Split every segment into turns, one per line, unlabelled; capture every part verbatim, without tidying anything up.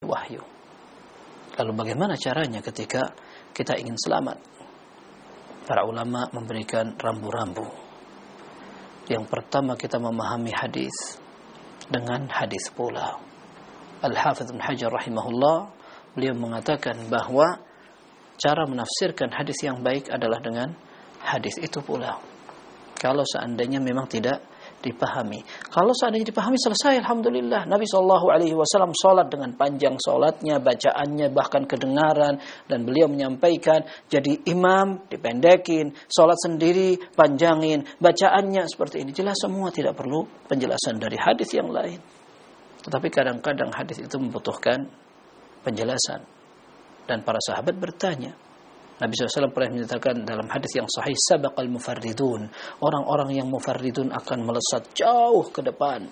wahyu. Lalu bagaimana caranya ketika kita ingin selamat? Para ulama memberikan rambu-rambu. Yang pertama, kita memahami hadis dengan hadis pula. Al-Hafidz Ibnu Hajar rahimahullah, beliau mengatakan bahwa cara menafsirkan hadis yang baik adalah dengan hadis itu pula. Kalau seandainya memang tidak dipahami. Kalau seandainya dipahami, selesai, alhamdulillah. Nabi shallallahu alaihi wasallam sholat dengan panjang sholatnya, bacaannya bahkan kedengaran, dan beliau menyampaikan, jadi imam dipendekin, sholat sendiri panjangin, bacaannya seperti ini. Jelas semua, tidak perlu penjelasan dari hadis yang lain. Tetapi kadang-kadang hadis itu membutuhkan penjelasan, dan para sahabat bertanya. Nabi shallallahu alaihi wasallam pernah menyatakan dalam hadis yang sahih, sabaqal mufarridun, orang-orang yang mufarridun akan melesat jauh ke depan.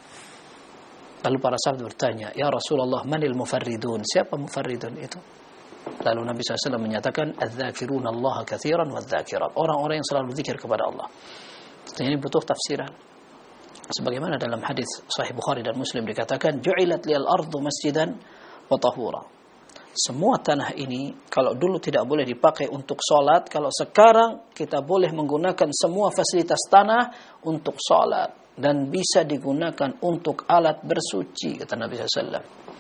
Lalu para sahabat bertanya, ya Rasulullah, manil mufarridun? Siapa mufarridun itu? Lalu Nabi shallallahu alaihi wasallam menyatakan, adz-dzakiruna Allah katsiran wadz-dzakirat, orang-orang yang selalu zikir kepada Allah. Dan ini butuh tafsiran. Sebagaimana dalam hadis sahih Bukhari dan Muslim dikatakan, ju'ilat liyal ardu masjidan wa tahura. Semua tanah ini, kalau dulu tidak boleh dipakai untuk sholat, kalau sekarang kita boleh menggunakan semua fasilitas tanah untuk sholat, dan bisa digunakan untuk alat bersuci, kata Nabi shallallahu alaihi wasallam.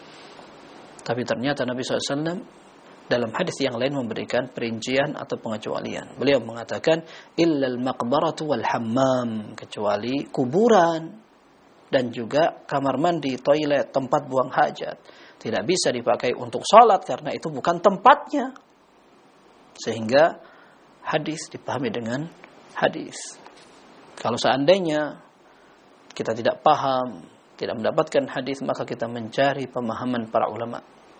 Tapi ternyata Nabi shallallahu alaihi wasallam dalam hadis yang lain memberikan perincian atau pengecualian. Beliau mengatakan, illal maqbaratu wal hammam, kecuali kuburan dan juga kamar mandi, toilet, tempat buang hajat. Tidak bisa dipakai untuk sholat karena itu bukan tempatnya. Sehingga hadis dipahami dengan hadis. Kalau seandainya kita tidak paham, tidak mendapatkan hadis, maka kita mencari pemahaman para ulama.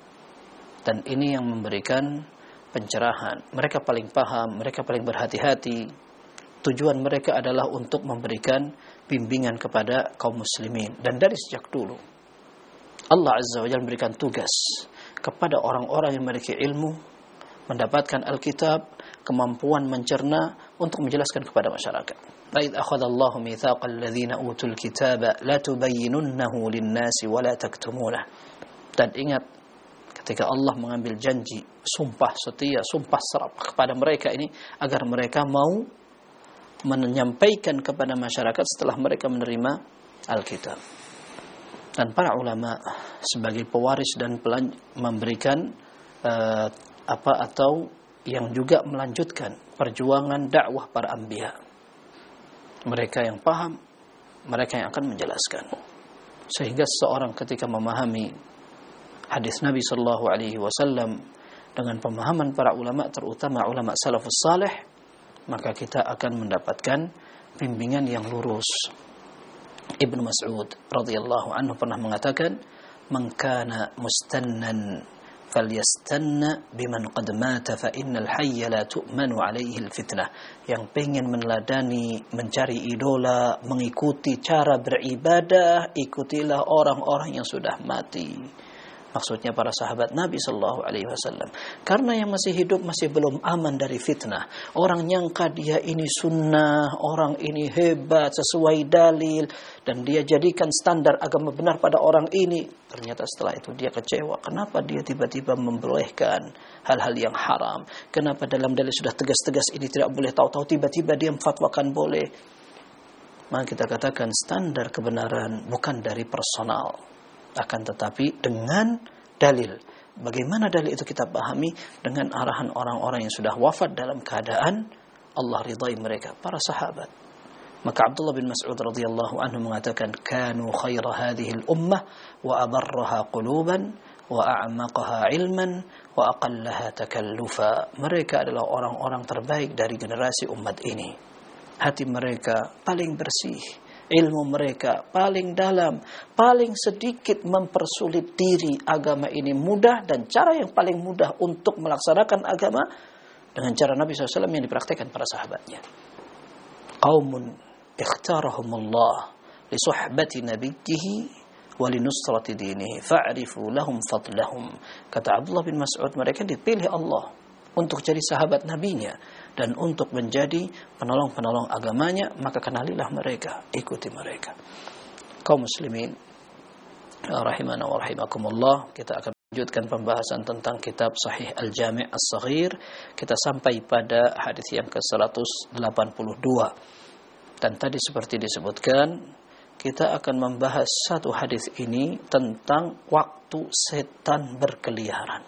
Dan ini yang memberikan pencerahan. Mereka paling paham, mereka paling berhati-hati. Tujuan mereka adalah untuk memberikan bimbingan kepada kaum muslimin. Dan dari sejak dulu Allah Azza wa Jalla memberikan tugas kepada orang-orang yang memiliki ilmu, mendapatkan Alkitab, kemampuan mencerna untuk menjelaskan kepada masyarakat. Wa idz akhadallahu mitsaqal ladzina utul kitaba la tubayyinunnahu lin-nasi wa la taktumunahu. Dan ingat ketika Allah mengambil janji, sumpah setia, sumpah serap kepada mereka ini agar mereka mau menyampaikan kepada masyarakat setelah mereka menerima Alkitab. Dan para ulama sebagai pewaris dan pelan- memberikan uh, apa atau yang juga melanjutkan perjuangan dakwah para anbiya. Mereka yang paham, mereka yang akan menjelaskan. Sehingga seseorang ketika memahami hadis Nabi sallallahu alaihi wasallam dengan pemahaman para ulama, terutama ulama salafus saleh, maka kita akan mendapatkan bimbingan yang lurus. Ibnu Mas'ud radhiyallahu anhu pernah mengatakan, "Man kana mustannan falyastanna biman qad mata fa innal hayya la tu'manu alaihi alfitnah." Yang pengen meneladani, mencari idola, mengikuti cara beribadah, ikutilah orang-orang yang sudah mati. Maksudnya para sahabat Nabi sallallahu alaihi wasallam. Karena yang masih hidup masih belum aman dari fitnah. Orang nyangka dia ini sunnah, orang ini hebat, sesuai dalil, dan dia jadikan standar agama benar pada orang ini. Ternyata setelah itu dia kecewa. Kenapa dia tiba-tiba membolehkan hal-hal yang haram? Kenapa dalam dalil sudah tegas-tegas ini tidak boleh, tahu-tahu tiba-tiba dia memfatwakan boleh? Maka kita katakan standar kebenaran bukan dari personal, akan tetapi dengan dalil. Bagaimana dalil itu kita pahami? Dengan arahan orang-orang yang sudah wafat dalam keadaan Allah ridai mereka, para sahabat. Maka Abdullah bin Mas'ud radhiyallahu anhu mengatakan, kanu khaira hadhihi al-ummah wa abarraha quluban wa a'maqaha ilman wa aqallaha takallufa. Mereka adalah orang-orang terbaik dari generasi umat ini. Hati mereka paling bersih, ilmu mereka paling dalam, paling sedikit mempersulit diri. Agama ini mudah, dan cara yang paling mudah untuk melaksanakan agama dengan cara Nabi shallallahu alaihi wasallam yang dipraktikkan para sahabatnya. Qaumun ikhtarahumullah li suhbati nabiyhi wa li nusrati dinihi fa'rifu lahum fadlahum. Kata Abdullah bin Mas'ud, mereka dipilih Allah untuk jadi sahabat nabinya dan untuk menjadi penolong-penolong agamanya, maka kenalilah mereka, ikuti mereka. Kaum muslimin rahimana wa rahimakumullah, kita akan lanjutkan pembahasan tentang kitab Sahih Al-Jami' As-Saghir. Kita sampai pada hadis yang ke seratus delapan puluh dua. Dan tadi seperti disebutkan, kita akan membahas satu hadis ini tentang waktu setan berkeliaran.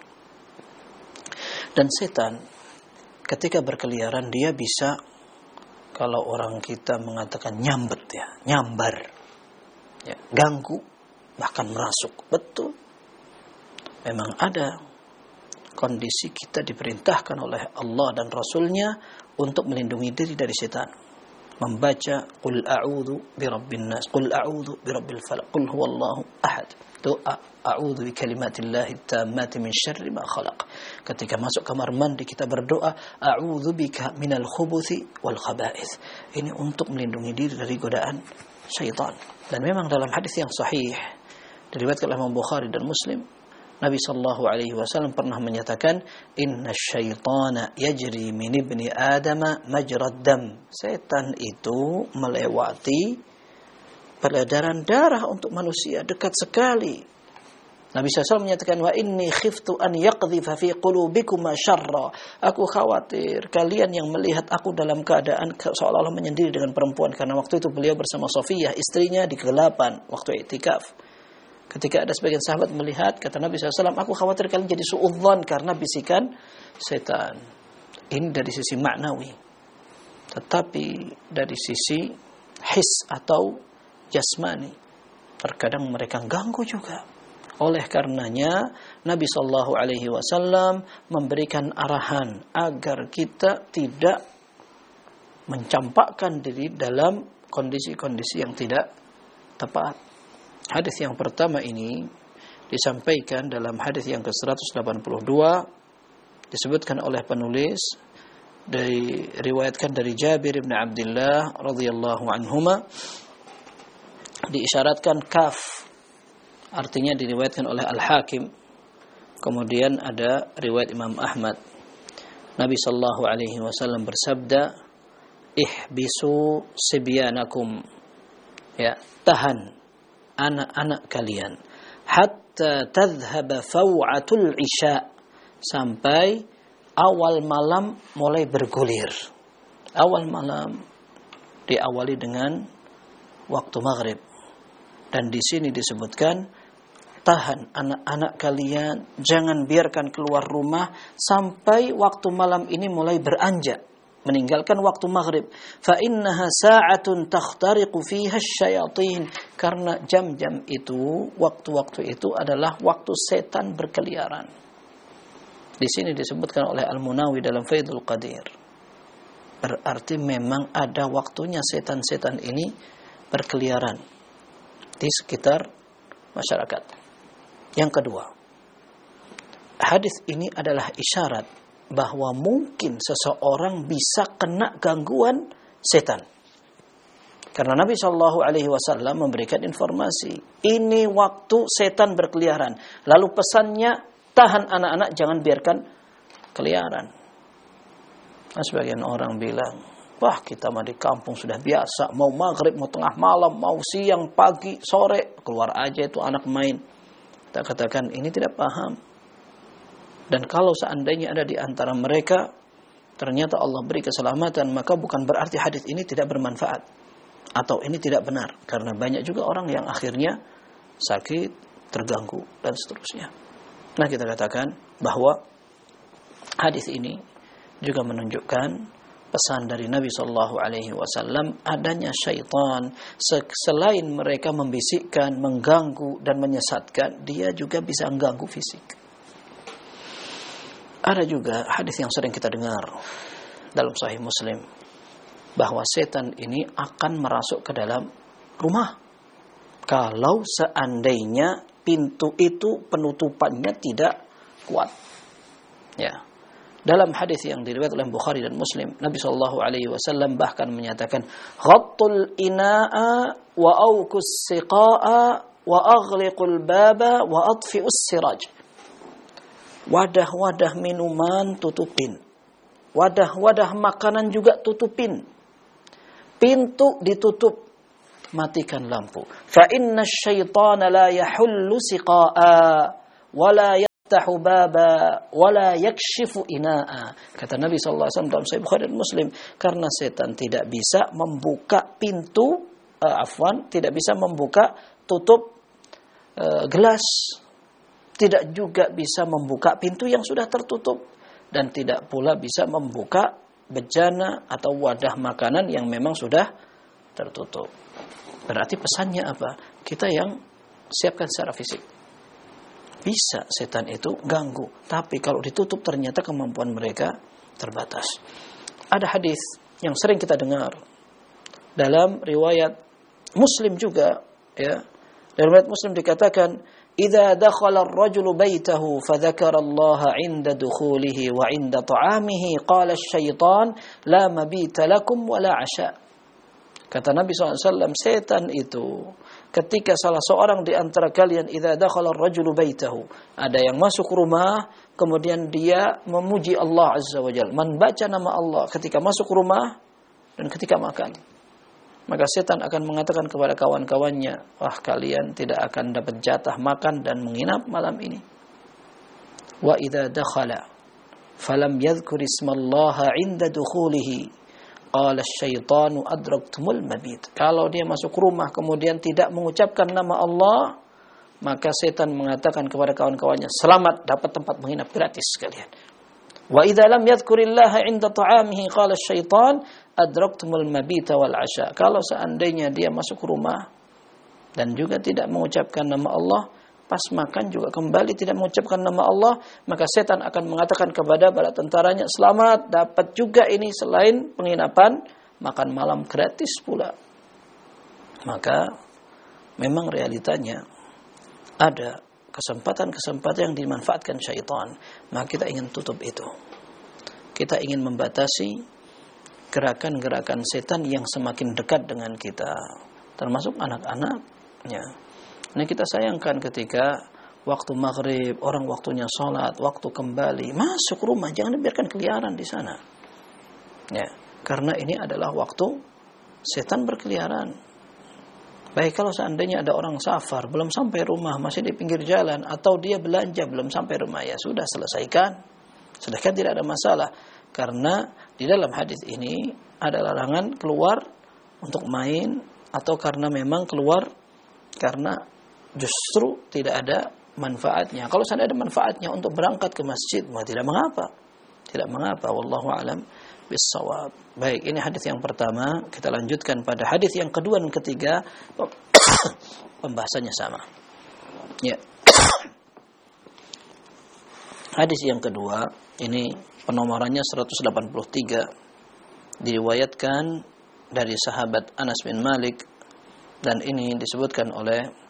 Dan setan ketika berkeliaran dia bisa, kalau orang kita mengatakan nyambet ya, nyambar, ya, ganggu, bahkan merasuk. Betul. Memang ada kondisi kita diperintahkan oleh Allah dan Rasulnya untuk melindungi diri dari setan. Membaca Qul a'udhu birabbin nas, Qul a'udhu birabbil falaq, Qul huwallahu ahad. Doa a'udhu bi kalimatillahi tammati min syarri ma khalaq. Ketika masuk kamar mandi kita berdoa a'udhu bika minal khubuthi wal khaba'ith. Ini untuk melindungi diri dari godaan syaitan. Dan memang dalam hadis yang sahih diriwayatkan oleh Imam Bukhari dan Muslim, Nabi sallallahu alaihi wasallam pernah menyatakan, "Inna syaitana yajri min ibni Adama majrad dam." Setan itu melewati peredaran darah untuk manusia, dekat sekali. Nabi sallallahu alaihi wasallam menyatakan, "Wa inni khiftu an yaqdhifa fi qulubikum syarra." Aku khawatir kalian yang melihat aku dalam keadaan seolah-olah menyendiri dengan perempuan, karena waktu itu beliau bersama Safiyah, istrinya, di kegelapan waktu i'tikaf. Ketika ada sebagian sahabat melihat, kata Nabi sallallahu alaihi wasallam, aku khawatir kalian jadi su'udzan karena bisikan setan. Ini dari sisi maknawi. Tetapi dari sisi his atau jasmani, terkadang mereka ganggu juga. Oleh karenanya, Nabi sallallahu alaihi wasallam memberikan arahan agar kita tidak mencampakkan diri dalam kondisi-kondisi yang tidak tepat. Hadis yang pertama ini disampaikan dalam hadis yang ke seratus delapan puluh dua, disebutkan oleh penulis, diriwayatkan dari Jabir bin Abdullah radhiyallahu anhuma, diisyaratkan kaf, artinya diriwayatkan oleh Al-Hakim. Kemudian ada riwayat Imam Ahmad. Nabi sallallahu alaihi wasallam bersabda, ihbisu sibyanakum, ya, tahan anak-anak kalian hatta tadhhaba faw'atul isya, sampai awal malam mulai bergulir. Awal malam diawali dengan waktu maghrib. Dan di sini disebutkan, tahan anak-anak kalian, jangan biarkan keluar rumah sampai waktu malam ini mulai beranjak, meninggalkan waktu maghrib. Fa innaha sa'atun takhtariqu fiha asyayatin, karena jam-jam itu, waktu-waktu itu adalah waktu setan berkeliaran. Di sini disebutkan oleh Al-Munawi dalam Faidul Qadir. Berarti memang ada waktunya setan-setan ini berkeliaran di sekitar masyarakat. Yang kedua, hadis ini adalah isyarat bahwa mungkin seseorang bisa kena gangguan setan. Karena Nabi shallallahu alaihi wasallam memberikan informasi, ini waktu setan berkeliaran. Lalu pesannya, tahan anak-anak, jangan biarkan keliaran. Nah, sebagian orang bilang, wah kita mah di kampung sudah biasa, mau maghrib, mau tengah malam, mau siang, pagi, sore, keluar aja itu anak main. Kita katakan ini tidak paham. Dan kalau seandainya ada di antara mereka, ternyata Allah beri keselamatan, maka bukan berarti hadis ini tidak bermanfaat. Atau ini tidak benar. Karena banyak juga orang yang akhirnya sakit, terganggu, dan seterusnya. Nah, kita katakan bahwa hadis ini juga menunjukkan pesan dari Nabi shallallahu alaihi wasallam, adanya syaitan. Selain mereka membisikkan, mengganggu, dan menyesatkan, dia juga bisa mengganggu fisik. Ada juga hadis yang sering kita dengar dalam Sahih Muslim, bahwa setan ini akan merasuk ke dalam rumah kalau seandainya pintu itu penutupannya tidak kuat. Ya. Dalam hadis yang diriwayatkan oleh Bukhari dan Muslim, Nabi shallallahu alaihi wasallam bahkan menyatakan, "Ghattul ina'a wa awqus siqa'a wa aghliqul baba wa atfi'us siraj." Wadah-wadah minuman tutupin. Wadah-wadah makanan juga tutupin. Pintu ditutup. Matikan lampu. Fa inna syaitana la yahullu siqa'a wa la yaftahu baba wa la yakshifu ina'a. Kata Nabi sallallahu alaihi wasallam dalam Sahih Bukhari dan Muslim, karena setan tidak bisa membuka pintu uh, afwan, tidak bisa membuka tutup uh, gelas, tidak juga bisa membuka pintu yang sudah tertutup, dan tidak pula bisa membuka bejana atau wadah makanan yang memang sudah tertutup. Berarti pesannya apa? Kita yang siapkan secara fisik. Bisa setan itu ganggu, tapi kalau ditutup ternyata kemampuan mereka terbatas. Ada hadis yang sering kita dengar dalam riwayat Muslim juga, ya. Dalam riwayat Muslim dikatakan, "Idza dakhala ar-rajulu baitahu fa dzakara Allah 'inda dukhulihi wa 'inda ta'amihi, qala asy-syaitan la mabita lakum wa la 'asha." Kata Nabi sallallahu alaihi wasallam, setan itu ketika salah seorang di antara kalian idza dakhala ar-rajulu baitahu, ada yang masuk rumah kemudian dia memuji Allah azza wa jalla, membaca nama Allah ketika masuk rumah dan ketika makan, maka setan akan mengatakan kepada kawan-kawannya, wah kalian tidak akan dapat jatah makan dan menginap malam ini. Wa idza dakhala falam yadhkur ismallaha 'inda dukhulihi qala asy-syaitanu adraktumul mabit. Kalau dia masuk rumah kemudian tidak mengucapkan nama Allah, maka setan mengatakan kepada kawan-kawannya, selamat dapat tempat menginap gratis sekalian. Wa idza lam yadhkurillaha 'inda ta'amihi qala asy-syaitan adraktumul mabita wal 'asha. Kalau seandainya dia masuk rumah dan juga tidak mengucapkan nama Allah, pas makan juga kembali tidak mengucapkan nama Allah, maka setan akan mengatakan kepada bala tentaranya, selamat dapat juga ini selain penginapan, makan malam gratis pula. Maka memang realitanya ada kesempatan-kesempatan yang dimanfaatkan syaitan, maka kita ingin tutup itu. Kita ingin membatasi gerakan-gerakan setan yang semakin dekat dengan kita, termasuk anak-anaknya. Nah, kita sayangkan ketika waktu maghrib, orang waktunya sholat, waktu kembali, masuk rumah, jangan dibiarkan keliaran di sana. Ya, karena ini adalah waktu setan berkeliaran. Baik kalau seandainya ada orang safar, belum sampai rumah, masih di pinggir jalan, atau dia belanja, belum sampai rumah, ya sudah selesaikan. Sedangkan tidak ada masalah. Karena di dalam hadis ini ada larangan keluar untuk main, atau karena memang keluar karena justru tidak ada manfaatnya. Kalau sana ada manfaatnya untuk berangkat ke masjid, maka tidak mengapa. Tidak mengapa, wallahu a'lam bissawab. Baik, ini hadis yang pertama. Kita lanjutkan pada hadis yang kedua dan ketiga. Pembahasannya sama. Ya. Hadis yang kedua, ini penomorannya seratus delapan puluh tiga. Diriwayatkan dari sahabat Anas bin Malik, dan ini disebutkan oleh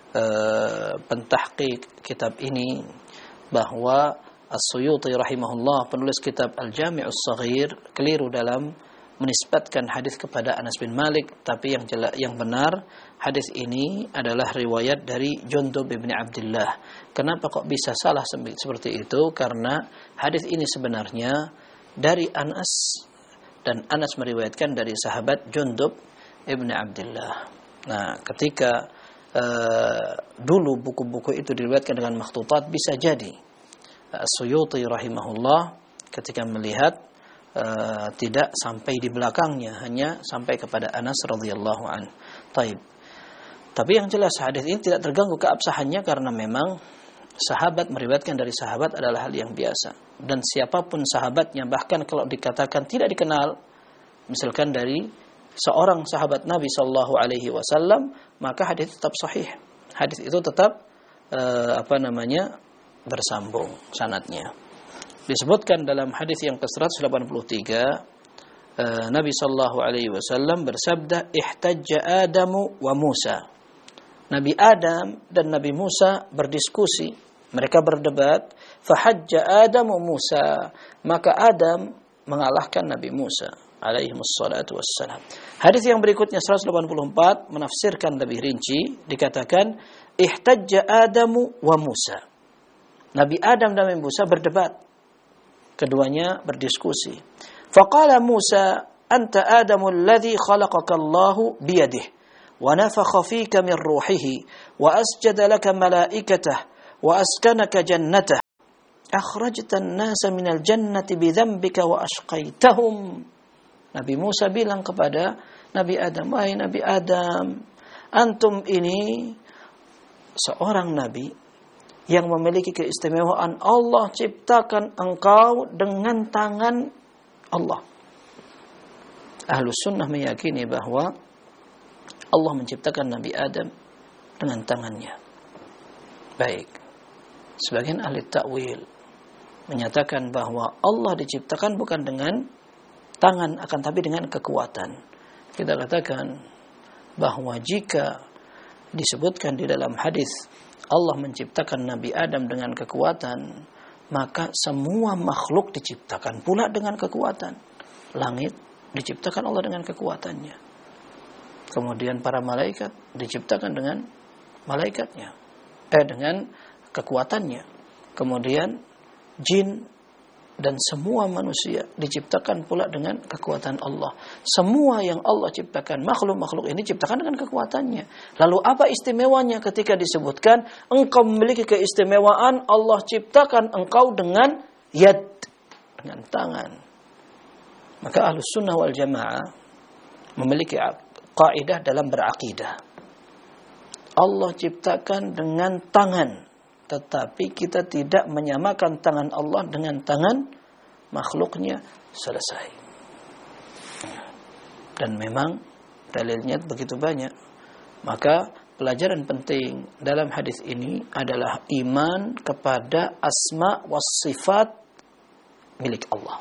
Uh, pentahqiq kitab ini bahwa As-Suyuti rahimahullah, penulis kitab Al-Jami'us Shaghir, keliru dalam menisbatkan hadis kepada Anas bin Malik, tapi yang jelas, yang benar hadis ini adalah riwayat dari Jundub bin Abdullah. Kenapa kok bisa salah seperti itu? Karena hadis ini sebenarnya dari Anas, dan Anas meriwayatkan dari sahabat Jundub bin Abdullah. Nah, ketika Uh, dulu buku-buku itu diriwayatkan dengan makhtutat, bisa jadi uh, Suyuti rahimahullah ketika melihat uh, tidak sampai di belakangnya, hanya sampai kepada Anas radhiyallahu an. Taib. Tapi yang jelas hadis ini tidak terganggu keabsahannya, karena memang sahabat meriwayatkan dari sahabat adalah hal yang biasa, dan siapapun sahabatnya, bahkan kalau dikatakan tidak dikenal, misalkan dari seorang sahabat Nabi sallallahu alaihi wasallam, maka hadis tetap sahih. Hadis itu tetap uh, apa namanya bersambung sanadnya. Disebutkan dalam hadis yang ke seratus delapan puluh tiga, uh, Nabi sallallahu alaihi wasallam bersabda, ihtajja Adamu wa Musa. Nabi Adam dan Nabi Musa berdiskusi, mereka berdebat. Fahajja Adamu Musa, maka Adam mengalahkan Nabi Musa alaihi wassalatu wassalam. Hadis yang berikutnya seratus delapan puluh empat menafsirkan lebih rinci, dikatakan ihtajja Adamu wa Musa. Nabi Adam dan Nabi Musa berdebat. Keduanya berdiskusi. Faqala Musa, anta Adamu alladhi khalaqaka Allahu biyadihi wa nafakha fika min ruhihi wa asjada laka malaikatahu wa askanaka jannatahu akhrajtan nasa minal jannati bidzambika wa ashqaitahum. Nabi Musa bilang kepada Nabi Adam, wahai Nabi Adam, antum ini seorang nabi yang memiliki keistimewaan. Allah ciptakan engkau dengan tangan Allah. Ahlus sunnah meyakini bahwa Allah menciptakan Nabi Adam dengan tangannya. Baik. Sebagian ahli takwil menyatakan bahwa Allah diciptakan bukan dengan tangan, akan tapi dengan kekuatan. Kita katakan bahwa jika disebutkan di dalam hadis Allah menciptakan Nabi Adam dengan kekuatan, maka semua makhluk diciptakan pula dengan kekuatan. Langit diciptakan Allah dengan kekuatannya. Kemudian para malaikat diciptakan dengan malaikatnya, eh dengan kekuatannya. Kemudian jin dan semua manusia diciptakan pula dengan kekuatan Allah. Semua yang Allah ciptakan, makhluk-makhluk ini diciptakan dengan kekuatannya. Lalu apa istimewanya ketika disebutkan engkau memiliki keistimewaan, Allah ciptakan engkau dengan yad, dengan tangan. Maka Ahlus Sunnah wal Jamaah memiliki kaidah dalam berakidah. Allah ciptakan dengan tangan, tetapi kita tidak menyamakan tangan Allah dengan tangan makhluknya. Selesai. Dan memang dalilnya begitu banyak. Maka pelajaran penting dalam hadis ini adalah iman kepada asma was sifat milik Allah.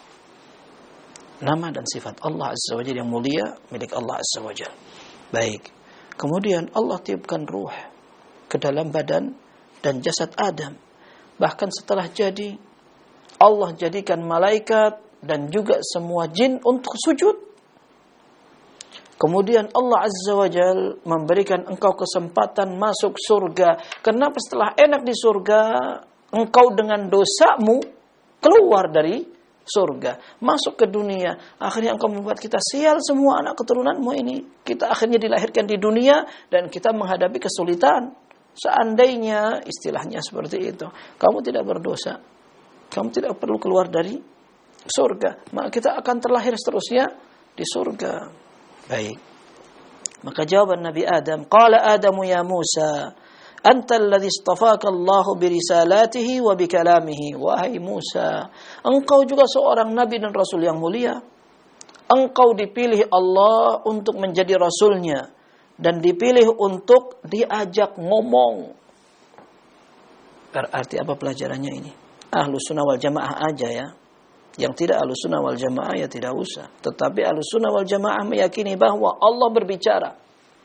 Nama dan sifat Allah Azza wa Jalla yang mulia milik Allah Azza wa Jalla. Baik. Kemudian Allah tiupkan ruh ke dalam badan dan jasad Adam. Bahkan setelah jadi, Allah jadikan malaikat dan juga semua jin untuk sujud. Kemudian Allah Azza wa Jal memberikan engkau kesempatan masuk surga. Kenapa setelah enak di surga, engkau dengan dosamu keluar dari surga, masuk ke dunia. Akhirnya engkau membuat kita sial semua anak keturunanmu ini. Kita akhirnya dilahirkan di dunia dan kita menghadapi kesulitan. Seandainya istilahnya seperti itu, kamu tidak berdosa, kamu tidak perlu keluar dari surga, maka kita akan terlahir seterusnya di surga. Baik. Maka jawaban Nabi Adam, qala Adamu ya Musa, anta alladhi istafaka Allahu birisalatihi wa bikalamihi. Wahai Musa, engkau juga seorang nabi dan rasul yang mulia. Engkau dipilih Allah untuk menjadi rasulnya dan dipilih untuk diajak ngomong. Berarti apa pelajarannya ini? Ahlus Sunnah wal Jamaah aja ya. Yang tidak Ahlus Sunnah wal Jamaah ya tidak usah. Tetapi Ahlus Sunnah wal Jamaah meyakini bahwa Allah berbicara.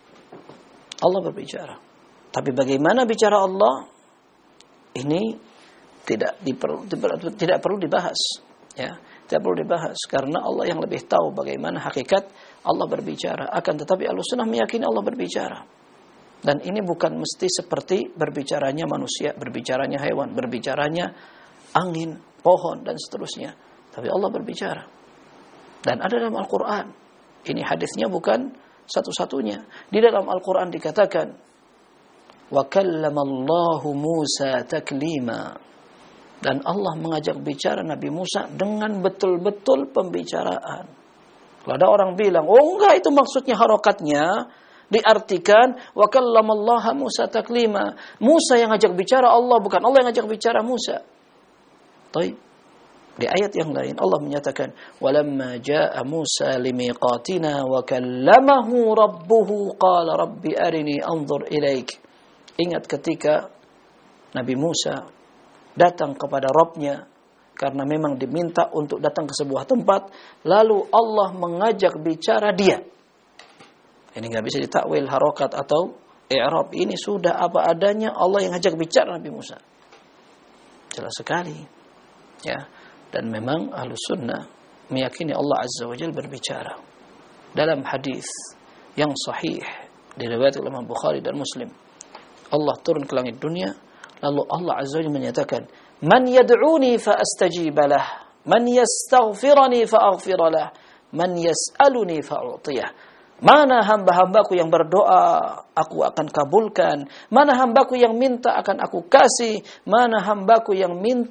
Allah berbicara. Tapi bagaimana bicara Allah? Ini tidak diperlu, tidak perlu dibahas. Ya, tidak perlu dibahas karena Allah yang lebih tahu bagaimana hakikat Allah berbicara. Akan tetapi Ahlussunnah meyakini Allah berbicara. Dan ini bukan mesti seperti berbicaranya manusia, berbicaranya hewan, berbicaranya angin, pohon dan seterusnya. Tapi Allah berbicara. Dan ada dalam Al-Quran. Ini hadisnya bukan satu-satunya. Di dalam Al-Quran dikatakan, wa kallamallahu Musa taklima. Dan Allah mengajak bicara Nabi Musa dengan betul-betul pembicaraan. Kalau ada orang bilang, oh enggak itu maksudnya harokatnya, diartikan wa kallamallaha Musa taklima. Musa yang ngajak bicara Allah, bukan Allah yang ngajak bicara Musa. Baik. Di ayat yang lain Allah menyatakan, walamma jaa Musa limiqatina wa kallamahu rabbuhu qala rabbi arini anzur ilaik. Ingat ketika Nabi Musa datang kepada Rabbnya karena memang diminta untuk datang ke sebuah tempat, lalu Allah mengajak bicara dia. Ini enggak bisa ditakwil harokat atau i'rab. Ini sudah apa adanya, Allah yang ngajak bicara Nabi Musa. Jelas sekali. Ya. Dan memang Ahlus Sunnah meyakini Allah Azza wa Jalla berbicara. Dalam hadis yang sahih diriwayatkan oleh Imam Bukhari dan Muslim, Allah turun ke langit dunia, lalu Allah Azza wa Jalla menyatakan, man yad'uni fa astajib lah, man yastaghfirani fa aghfir lah, man yas'aluni fa u'tiyah. Mana hamba-hambaku yang berdoa, aku akan kabulkan. Mana hambaku yang minta, akan aku kasih. Mana hambaku yang minta